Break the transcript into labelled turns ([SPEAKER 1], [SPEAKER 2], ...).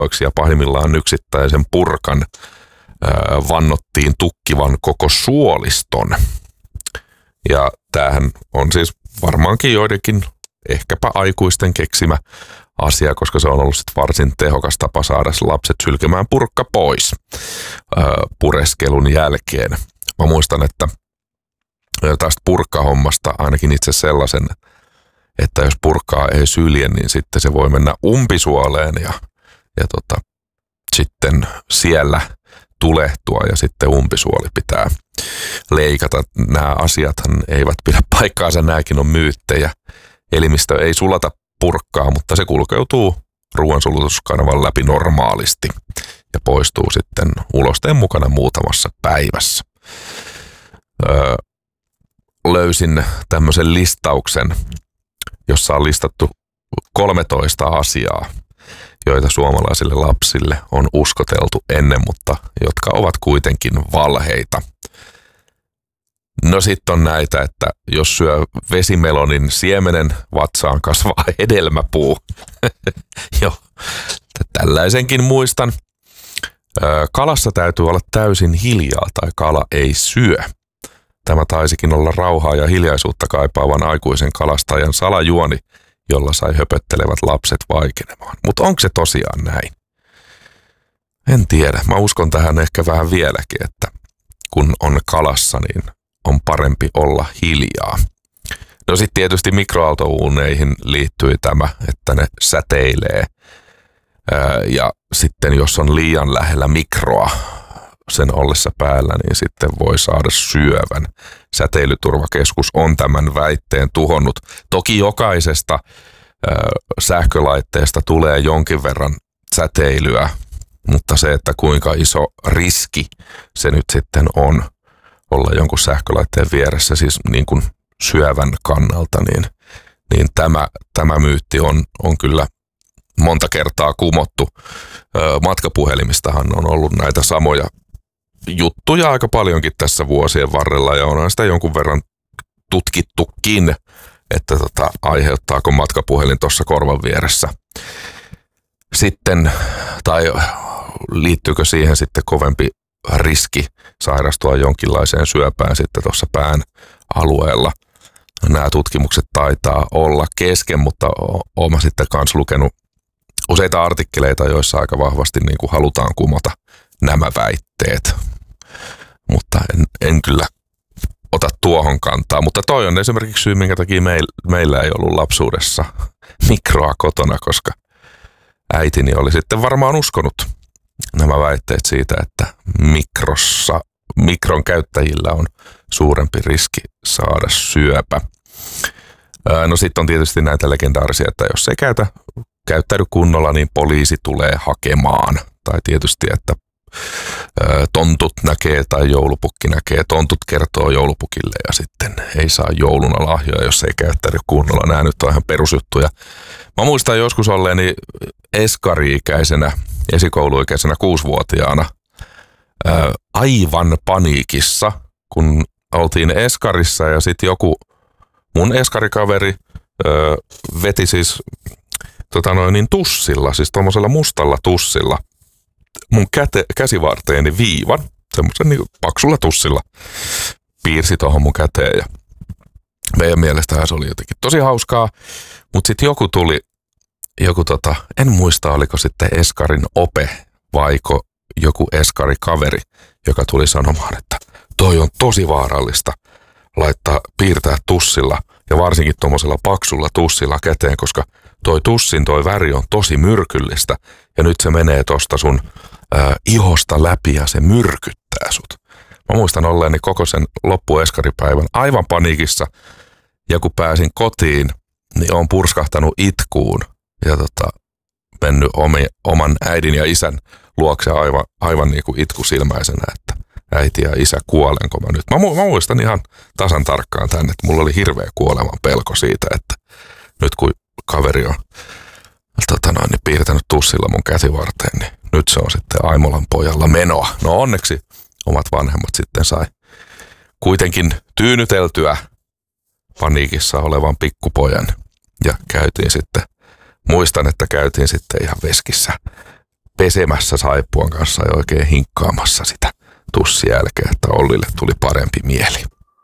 [SPEAKER 1] ja pahimmillaan yksittäisen purkan vannottiin tukkivan koko suoliston. Ja tämähän on siis varmaankin joidenkin ehkäpä aikuisten keksimä asia, koska se on ollut sit varsin tehokas tapa saada lapset sylkemään purkka pois pureskelun jälkeen. Mä muistan, että tästä purkkahommasta ainakin itse sellaisen, että jos purkkaa ei sylje, niin sitten se voi mennä umpisuoleen ja sitten siellä tulehtua ja sitten umpisuoli pitää leikata. Nämä asiathan eivät pidä paikkaansa, nämäkin on myyttejä. Elimistö ei sulata purkkaa, mutta se kulkeutuu ruoansulutuskanavan läpi normaalisti ja poistuu sitten ulosteen mukana muutamassa päivässä. Löysin tämmöisen listauksen, jossa on listattu 13 asiaa, joita suomalaisille lapsille on uskoteltu ennen, mutta jotka ovat kuitenkin valheita. No sitten on näitä, että jos syö vesimelonin siemenen, vatsaan kasvaa hedelmäpuu. Joo, tällaisenkin muistan. Kalassa täytyy olla täysin hiljaa tai kala ei syö. Tämä taisikin olla rauhaa ja hiljaisuutta kaipaavan aikuisen kalastajan salajuoni, jolla sai höpöttelevät lapset vaikenemaan. Mutta onko se tosiaan näin? En tiedä. Mä uskon tähän ehkä vähän vieläkin, että kun on kalassa, niin on parempi olla hiljaa. No sitten tietysti mikroaaltouuneihin liittyy tämä, että ne säteilee. Ja sitten jos on liian lähellä mikroa sen ollessa päällä, niin sitten voi saada syövän. Säteilyturvakeskus on tämän väitteen tuhonnut. Toki jokaisesta sähkölaitteesta tulee jonkin verran säteilyä, mutta se, että kuinka iso riski se nyt sitten on olla jonkun sähkölaitteen vieressä, siis niin kuin syövän kannalta, niin tämä myytti on kyllä monta kertaa kumottu. Matkapuhelimistahan on ollut näitä samoja juttuja aika paljonkin tässä vuosien varrella ja onhan sitä jonkun verran tutkittukin, että aiheuttaako matkapuhelin tuossa korvan vieressä. Sitten, tai liittyykö siihen sitten kovempi riski sairastua jonkinlaiseen syöpään sitten tuossa pään alueella. Nämä tutkimukset taitaa olla kesken, mutta olen sitten kanssa lukenut useita artikkeleita, joissa aika vahvasti niin kuin halutaan kumota nämä väitteet. Mutta en kyllä ota tuohon kantaa. Mutta toi on esimerkiksi syy, minkä takia meillä ei ollut lapsuudessa mikroa kotona, koska äitini oli sitten varmaan uskonut nämä väitteet siitä, että mikron käyttäjillä on suurempi riski saada syöpä. No sitten on tietysti näitä legendaarisia, että jos ei käyttäydy kunnolla, niin poliisi tulee hakemaan. Tai tietysti, että tontut näkee tai joulupukki näkee. Tontut kertoo joulupukille ja sitten ei saa jouluna lahjoja, jos ei käyttäydy kunnolla. Nämä nyt on ihan perusjuttuja. Mä muistan joskus olleeni eskari-ikäisenä, esikouluikäisenä 6-vuotiaana aivan paniikissa, kun oltiin eskarissa ja sitten joku mun eskarikaveri veti siis tussilla, siis tuommoisella mustalla tussilla mun käsivarteeni viivan, semmoisen niin paksulla tussilla piirsi tuohon mun käteen ja meidän mielestähän se oli jotenkin tosi hauskaa, mutta sitten joku tuli, en muista oliko sitten eskarin ope vaiko joku eskarikaveri, joka tuli sanomaan, että toi on tosi vaarallista piirtää tussilla ja varsinkin tuommoisella paksulla tussilla käteen, koska toi väri on tosi myrkyllistä ja nyt se menee tosta sun ihosta läpi ja se myrkyttää sut. Mä muistan olleeni koko sen loppueskaripäivän aivan paniikissa ja kun pääsin kotiin, niin oon purskahtanut itkuun ja mennyt oman äidin ja isän luokse aivan niin kuin itkusilmäisenä, että äiti ja isä, kuolenko mä nyt. Mä muistan ihan tasan tarkkaan tän, että mulla oli hirveä kuoleman pelko siitä, että nyt kun kaveri on piirtänyt tussilla mun käsivarteen, niin nyt se on sitten Aimolan pojalla menoa. No onneksi omat vanhemmat sitten sai kuitenkin tyynyteltyä paniikissa olevan pikkupojan ja muistan, että käytiin sitten ihan veskissä pesemässä saippuan kanssa ja oikein hinkkaamassa sitä tussin jälkeen, että Ollille tuli parempi mieli.